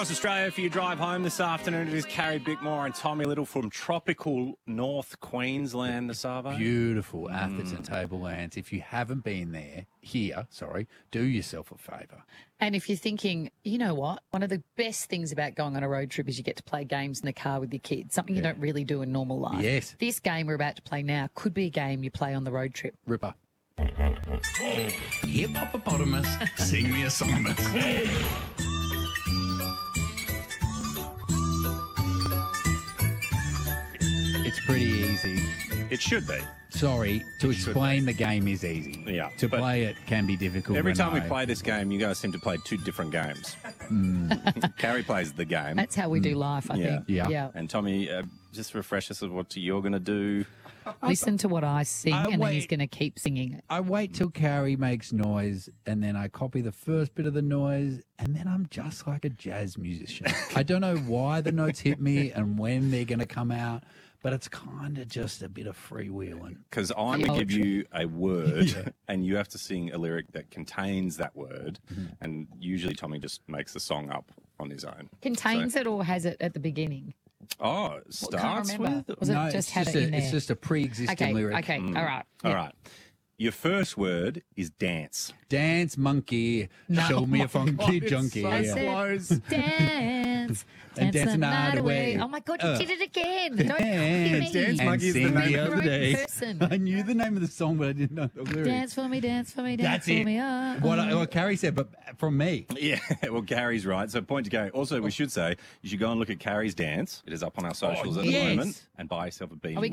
Across Australia for your drive home this afternoon, it is Carrie Bickmore and Tommy Little from tropical North Queensland this Savo. Beautiful Atherton Tablelands. If you haven't been there, do yourself a favour. And if you're thinking, you know what, one of the best things about going on a road trip is you get to play games in the car with your kids, something you don't really do in normal life. Yes. This game we're about to play now could be a game you play on the road trip. Ripper. Hippopotamus, sing me a sonnet. It's pretty easy. It should be. Sorry, to explain the game is easy. Yeah, To but play it can be difficult. Every time we Renee. play this game, you guys seem to play two different games. Carrie plays the game. That's how we do life, I think. Yeah. And Tommy, just refresh us of what you're going to do. Listen to what I sing, and then wait. he's going to keep singing it. I wait till Carrie makes noise, and then I copy the first bit of the noise, and then I'm just like a jazz musician. I don't know why the notes hit me and when they're going to come out, but it's kind of just a bit of freewheeling. Because I'm going to give you a word, and you have to sing a lyric that contains that word. And usually Tommy just makes the song up on his own. Contains it or has it at the beginning? Oh, it Can't starts remember. with? Was it just had it in there? It's just a pre-existing lyric. Okay, all right. All right. Your first word is dance. Dance monkey, No. show me a funky junkie. I said dance. And dance the night away. Oh, my God, you did it again. Don't copy Dance, me. Dance and Monkey is the sing name the of other the day. person. I knew the name of the song, but I didn't know the lyrics. Dance for me, dance for me, dance That's for it. me. What Carrie said, but from me. Yeah, well, Carrie's right. So point to Carrie. Also, we should say you should go and look at Carrie's dance. It is up on our socials at the yes. moment, and buy yourself a beanie. Are we